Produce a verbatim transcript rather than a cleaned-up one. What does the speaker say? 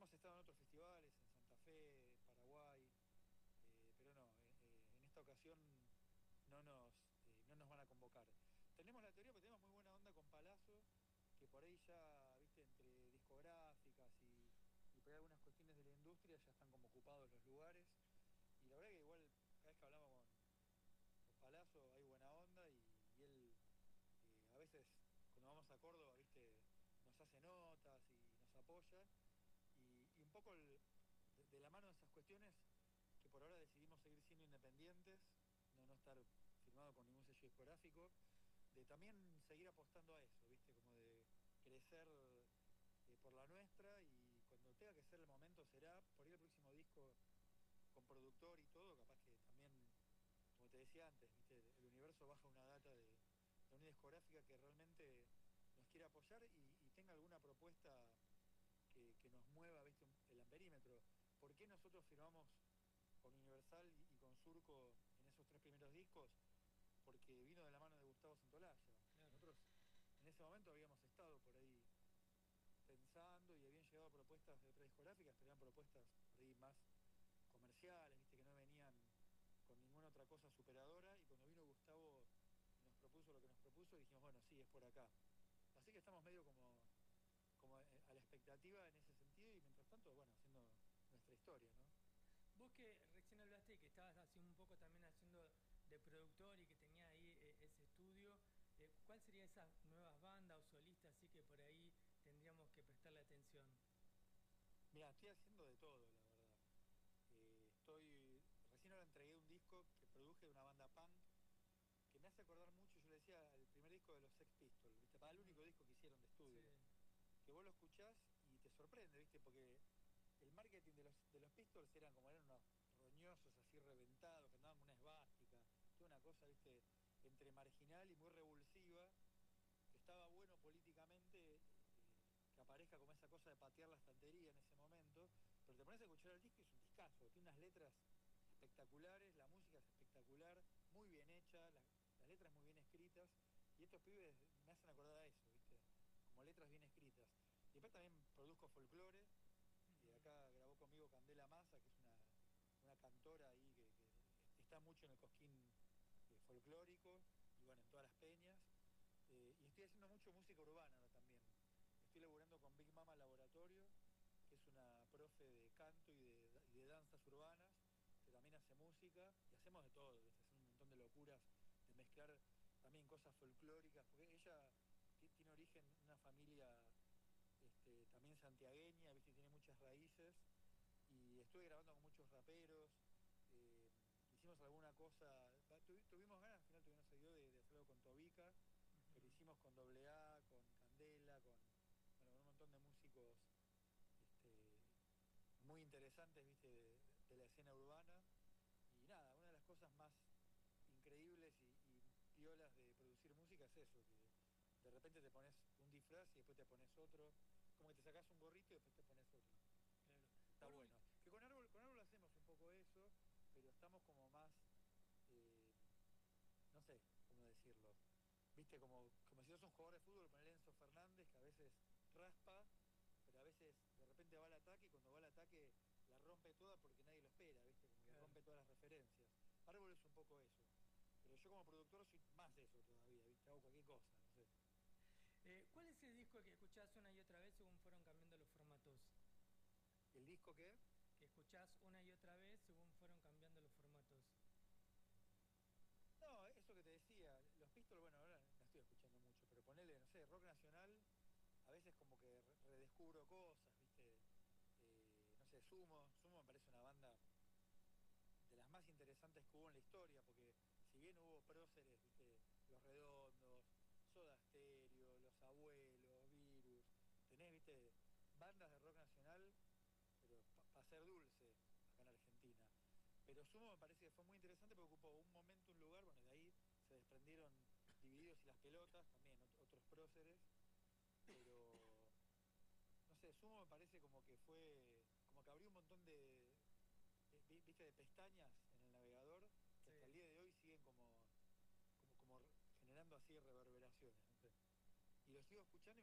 hemos estado en otros festivales, en Santa Fe, Paraguay, eh, pero no, eh, eh, en esta ocasión no nos, eh, no nos van a convocar. Tenemos la teoría porque tenemos muy buena onda con Palazzo, que por ahí ya, viste, entre discográficas y, y por ahí algunas cuestiones de la industria ya están como ocupados los lugares. Y la verdad que igual, cada vez que hablamos con, con Palazzo hay buena onda y, y él eh, a veces cuando vamos a Córdoba, viste, nos hace notas y nos apoya. Y, y un poco el, de, de la mano de esas cuestiones que por ahora decidimos seguir siendo independientes, no, no estar firmado con ningún sello discográfico, de también seguir apostando a eso, viste, como de crecer eh, por la nuestra, y cuando tenga que ser el momento será, por ahí el próximo disco con productor y todo, capaz que también, como te decía antes, viste, el universo baja una data de, de una discográfica que realmente nos quiera apoyar y, y tenga alguna propuesta que, que nos mueva, viste, el amperímetro. ¿Por qué nosotros firmamos con Universal y, y con Surco en esos tres primeros discos? Porque vino de la mano de Gustavo Santolaya. Claro. Nosotros en ese momento habíamos estado por ahí pensando y habían llegado propuestas de otras discográficas, pero eran propuestas por ahí más comerciales, viste, que no venían con ninguna otra cosa superadora, y cuando vino Gustavo y nos propuso lo que nos propuso, dijimos, bueno, sí, es por acá. Así que estamos medio como, como a la expectativa en ese sentido, y mientras tanto, bueno, haciendo nuestra historia, ¿no? Vos que recién hablaste que estabas haciendo un poco también haciendo de productor y que tenía ahí eh, ese estudio, eh, ¿cuál sería esas nuevas bandas o solistas así que por ahí tendríamos que prestarle atención? Mira, estoy haciendo de todo, la verdad. Eh, estoy, recién ahora entregué un disco que produje de una banda punk, que me hace acordar mucho, yo le decía, el primer disco de los Sex Pistols, ¿viste? Para el único Mm, disco que hicieron de sí, estudio, que vos lo escuchás y te sorprende, ¿viste? Porque el marketing de los, de los Pistols eran como eran unos roñosos así reventados, que andaban con una esvástica, toda una cosa, ¿viste? Entre marginal y muy revulsiva, que estaba bueno políticamente, eh, que aparezca como esa cosa de patear la estantería en ese momento, pero te pones a escuchar el disco y es un discazo, tiene unas letras espectaculares, la música es espectacular, muy bien hecha, la, las letras muy bien escritas, y estos pibes me hacen acordar a eso, ¿viste? Como letras bien escritas. Y después también produzco folclore, y ujú, acá grabó conmigo Candela Massa, que es una, una cantora ahí que, que está mucho en el cosquín eh, folclórico, y bueno, en todas las peñas. Eh, y estoy haciendo mucho música urbana ahora también. Estoy laburando con Big Mama Laboratorio, que es una profe de canto y de, y de danzas urbanas, que también hace música, y hacemos de todo, ¿viste? Hacemos un montón de locuras, de mezclar también cosas folclóricas, porque ella tiene origen en una familia este, también santiagueña, ¿viste? Tiene muchas raíces, y estuve grabando con muchos raperos, eh, hicimos alguna cosa, tu, tuvimos ganas, al final tuvimos no de, de hacerlo con Tobica, pero ujú. hicimos con Doble A, con Candela, con, bueno, con un montón de músicos este, muy interesantes, viste, de, de la escena urbana. Y nada, una de las cosas más increíbles y, y piolas de producir música es eso, que de repente te pones un disfraz y después te pones otro, como que te sacás un gorrito y después te pones otro. Claro. Está Por bueno. último, Que con árbol, con árbol hacemos un poco eso, pero estamos como más, eh, no sé cómo decirlo, viste, como, como si sos un jugador de fútbol, poner Enzo Fernández, que a veces raspa, pero a veces de repente va al ataque, y cuando va al ataque la rompe toda porque nadie lo espera, viste, como que claro. rompe todas las referencias. Árbol es un poco eso. Pero yo como productor soy más de eso todavía, viste, hago cualquier cosa, no sé. Eh, ¿cuál es el disco que escuchás una y otra vez según fueron cambiando los formatos? ¿El disco qué? Que escuchás una y otra vez según fueron cambiando los formatos. No, eso que te decía, los Pistols, bueno, ahora no estoy escuchando mucho, pero ponele, no sé, rock nacional, a veces como que re- redescubro cosas, viste, eh, no sé, Sumo, Sumo me parece una banda de las más interesantes que hubo en la historia, porque si bien hubo próceres, viste, Los Redondos, Soda Stereo, Los Abuelos, Virus, tenés, viste, bandas de rock nacional, pero para pa ser dulce acá en Argentina. Pero Sumo me parece que fue muy interesante porque ocupó un momento, un lugar, bueno, de ahí se desprendieron Divididos y Las Pelotas, también ot otros próceres, pero no sé, Sumo me parece como que fue, como que abrió un montón de, de viste, de pestañas en el navegador, que Sí. hasta el día de hoy siguen como, como, como generando así reverberaciones, no sé. Y lo sigo escuchando.